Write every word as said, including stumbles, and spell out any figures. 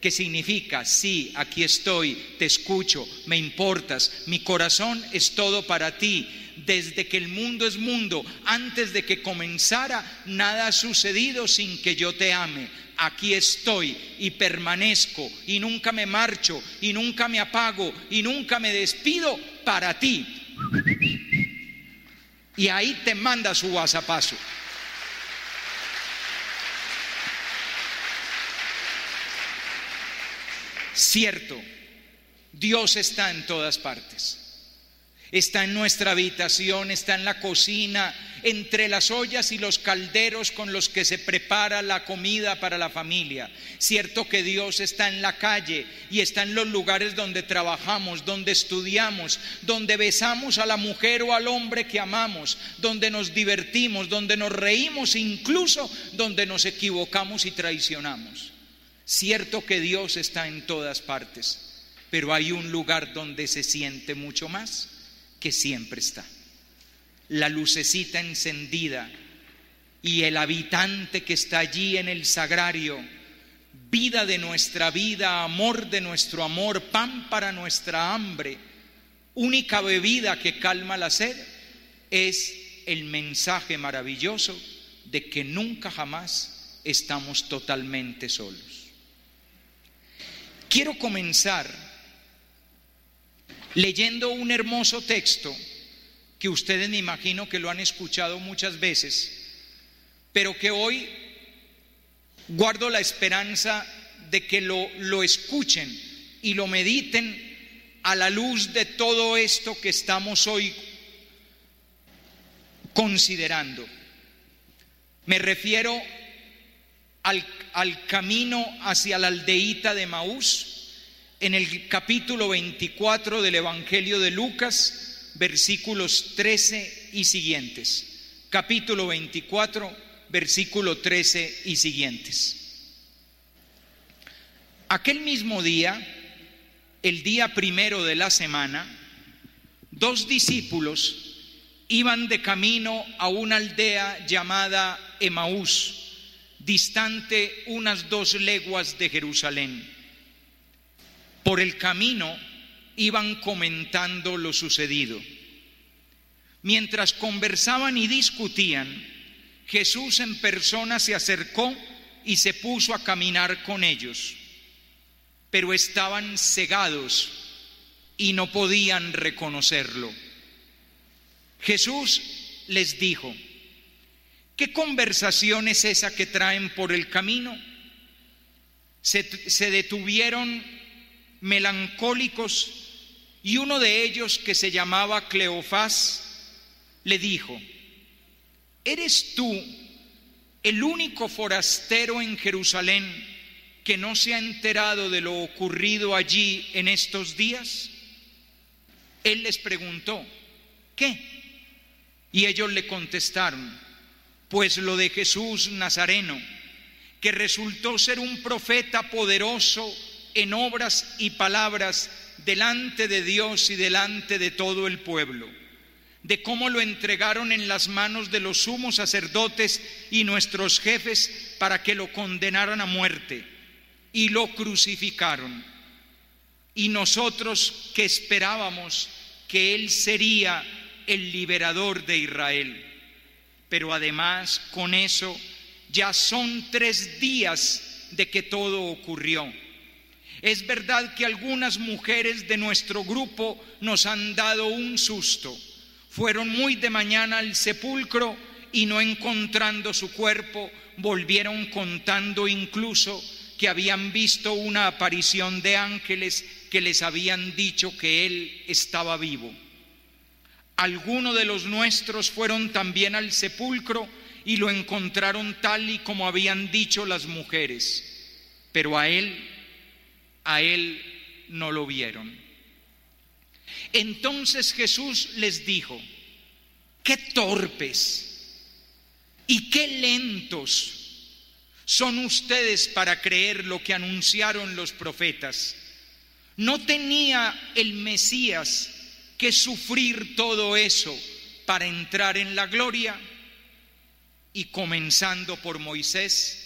que significa: sí, aquí estoy, te escucho, me importas, mi corazón es todo para ti. Desde que el mundo es mundo, antes de que comenzara, nada ha sucedido sin que yo te ame. Aquí estoy y permanezco y nunca me marcho y nunca me apago y nunca me despido para ti. Y ahí te manda su guasapazo. Cierto, Dios está en todas partes. Está en nuestra habitación, está en la cocina, entre las ollas y los calderos con los que se prepara la comida para la familia. Cierto que Dios está en la calle y está en los lugares donde trabajamos, donde estudiamos, donde besamos a la mujer o al hombre que amamos, donde nos divertimos, donde nos reímos, incluso donde nos equivocamos y traicionamos. Cierto que Dios está en todas partes, pero hay un lugar donde se siente mucho más, que siempre está. La lucecita encendida y el habitante que está allí en el sagrario, vida de nuestra vida, amor de nuestro amor, pan para nuestra hambre, única bebida que calma la sed, es el mensaje maravilloso de que nunca jamás estamos totalmente solos. Quiero comenzar leyendo un hermoso texto que ustedes me imagino que lo han escuchado muchas veces, pero que hoy guardo la esperanza de que lo, lo escuchen y lo mediten a la luz de todo esto que estamos hoy considerando. Me refiero al, al camino hacia la aldeíta de Emaús, en el capítulo veinticuatro del Evangelio de Lucas, versículos trece y siguientes. Capítulo veinticuatro, versículo trece y siguientes. Aquel mismo día, el día primero de la semana, dos discípulos iban de camino a una aldea llamada Emaús, distante unas dos leguas de Jerusalén. Por el camino iban comentando lo sucedido. Mientras conversaban y discutían, Jesús en persona se acercó y se puso a caminar con ellos, pero estaban cegados y no podían reconocerlo. Jesús les dijo: ¿qué conversación es esa que traen por el camino? Se, se detuvieron melancólicos, y uno de ellos, que se llamaba Cleofás, le dijo: ¿eres tú el único forastero en Jerusalén que no se ha enterado de lo ocurrido allí en estos días? Él les preguntó: ¿qué? Y ellos le contestaron: pues lo de Jesús Nazareno, que resultó ser un profeta poderoso en obras y palabras delante de Dios y delante de todo el pueblo, de cómo lo entregaron en las manos de los sumos sacerdotes y nuestros jefes para que lo condenaran a muerte, y lo crucificaron. Y nosotros que esperábamos que Él sería el liberador de Israel. Pero además, con eso, ya son tres días de que todo ocurrió. Es verdad que algunas mujeres de nuestro grupo nos han dado un susto. Fueron muy de mañana al sepulcro y, no encontrando su cuerpo, volvieron contando incluso que habían visto una aparición de ángeles que les habían dicho que él estaba vivo. Algunos de los nuestros fueron también al sepulcro y lo encontraron tal y como habían dicho las mujeres, pero a él A él no lo vieron. Entonces Jesús les dijo: qué torpes y qué lentos son ustedes para creer lo que anunciaron los profetas. ¿No tenía el Mesías que sufrir todo eso para entrar en la gloria? Y comenzando por Moisés